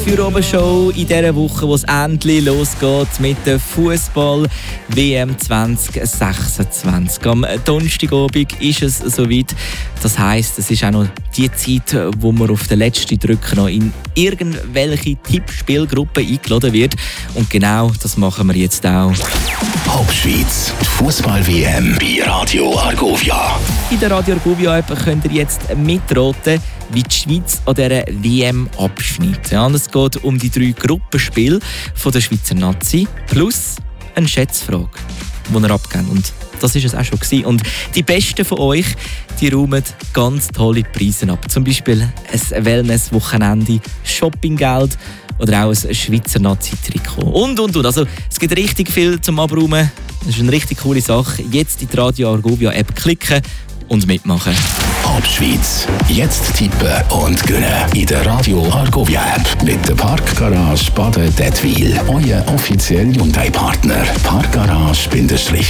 Feierabend-Show in dieser Woche, wo es endlich losgeht mit der Fußball-WM 2026. Am Donnerstagabend ist es soweit. Das heisst, es ist auch noch die Zeit, wo man auf den letzten Drücker noch in irgendwelche Tippspielgruppen eingeladen wird. Und genau das machen wir jetzt auch. Hauptschweiz, die Fußball-WM bei Radio Argovia. In der Radio Argovia-App könnt ihr jetzt mitraten, wie die Schweiz an dieser WM abschneidet. Ja, es geht um die 3 Gruppenspiele von der Schweizer Nazi plus eine Schätzfrage, die ihr abgebt. Und das war es auch schon gewesen. Und die Besten von euch, die räumen ganz tolle Preise ab. Zum Beispiel ein Wellness-Wochenende, Shoppinggeld oder auch ein Schweizer Nazi-Trikot. Und. Also, es gibt richtig viel zum Abräumen. Das ist eine richtig coole Sache. Jetzt in die Radio Argovia-App klicken und mitmachen. Hauptschweiz, jetzt tippen und gewinnen in der Radio Argovia-App mit der Parkgarage Baden-Dettwil. Euer offizieller Hyundai-Partner. Parkgarage-.